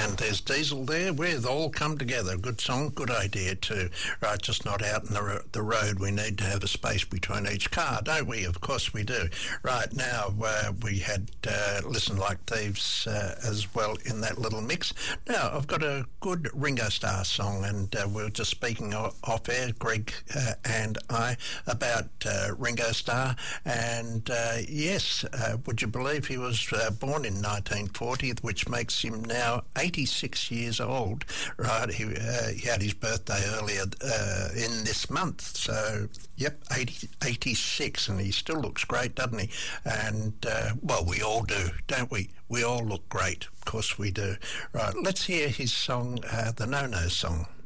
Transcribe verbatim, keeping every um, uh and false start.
and there's Diesel there. We've all come together. Good song, good idea too. Right, just not out in the, the road. We need to have a space between each car, don't we? Of course we do. Right, now uh, we had uh, Listen Like Thieves uh, as well in that little mix. Now, I've got a good Ringo Starr song, and uh, we were just speaking off air, Greg uh, and I, about uh, Ringo Starr, and uh, yes, uh, would you believe he was uh, born in nineteen forty, which makes him now eighty-six years old, right? He, uh, he had his birthday earlier uh, in this month, so yep, eighty, eighty-six, and he still looks great, doesn't he? And uh, well, we all do, don't we? We all look great, of course we do. Right, let's hear his song, uh, the No No song.